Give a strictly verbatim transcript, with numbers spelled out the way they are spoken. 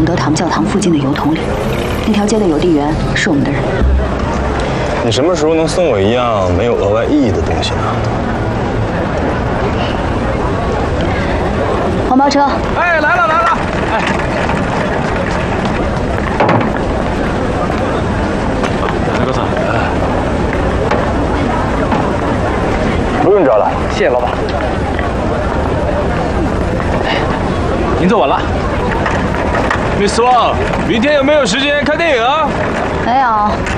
崇德堂教堂附近的油桶里。那条街的邮递员是我们的人。 你什么时候能送我一样没有额外意义的东西呢？ 黄包车。 哎，来了来了！哎，那个啥， 不用找了， 谢谢老板。您坐稳了。Miss Wang，明天有没有时间看电影啊？ 没有。